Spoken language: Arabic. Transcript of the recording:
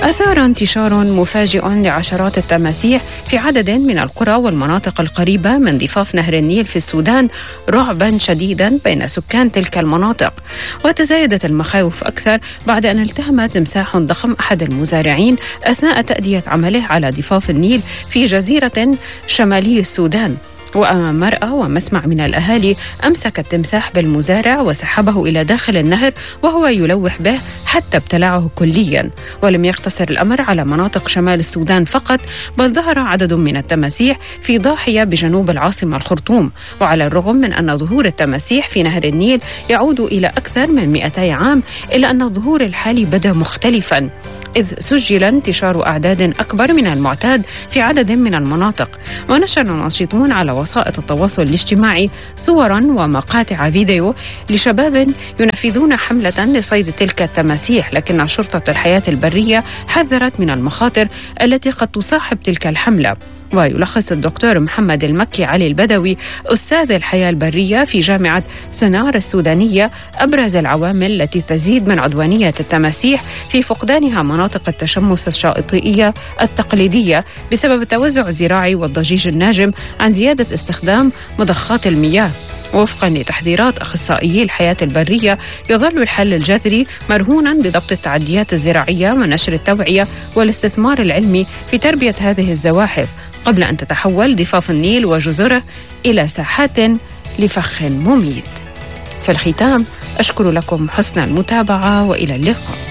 أثار انتشار مفاجئ لعشرات التماسيح في عدد من القرى والمناطق القريبة من ضفاف نهر النيل في السودان رعبا شديدا بين سكان تلك المناطق. وتزايدت المخاوف أكثر بعد أن التهم تمساح ضخم أحد المزارعين أثناء تأدية عمله على ضفاف النيل في جزيرة شمالي السودان. وأمام مرأى ومسمع من الأهالي أمسك التمساح بالمزارع وسحبه إلى داخل النهر وهو يلوح به حتى ابتلعه كليا. ولم يقتصر الأمر على مناطق شمال السودان فقط، بل ظهر عدد من التماسيح في ضاحية بجنوب العاصمة الخرطوم. وعلى الرغم من أن ظهور التماسيح في نهر النيل يعود إلى أكثر من 200 عام، إلا أن الظهور الحالي بدا مختلفا، إذ سجل انتشار أعداد أكبر من المعتاد في عدد من المناطق. ونشر ناشطون على وسائط التواصل الاجتماعي صورا ومقاطع فيديو لشباب ينفذون حملة لصيد تلك التماسيح، لكن شرطة الحياة البرية حذرت من المخاطر التي قد تصاحب تلك الحملة. ويلخص الدكتور محمد المكي علي البدوي أستاذ الحياة البرية في جامعة سنار السودانية أبرز العوامل التي تزيد من عدوانية التماسيح في فقدانها مناطق التشمس الشاطئية التقليدية بسبب التوزع الزراعي والضجيج الناجم عن زيادة استخدام مضخات المياه. وفقا لتحذيرات أخصائيي الحياة البرية، يظل الحل الجذري مرهونا بضبط التعديات الزراعية ونشر التوعية والاستثمار العلمي في تربية هذه الزواحف قبل أن تتحول ضفاف النيل وجزره إلى ساحات لفخ مميت. في الختام أشكر لكم حسن المتابعة وإلى اللقاء.